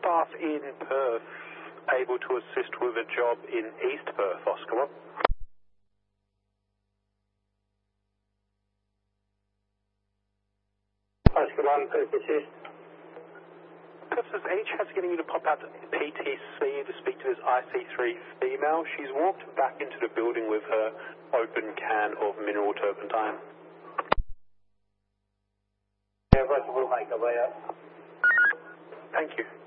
staff in Perth able to assist with a job in East Perth, Oscar 1? Oscar 1, Perth assist. Perth, any chance of getting you to pop out to PTC to speak to this IC3 female? She's walked back into the building with her open can of mineral turpentine. Yeah, we'll make our way up. Thank you.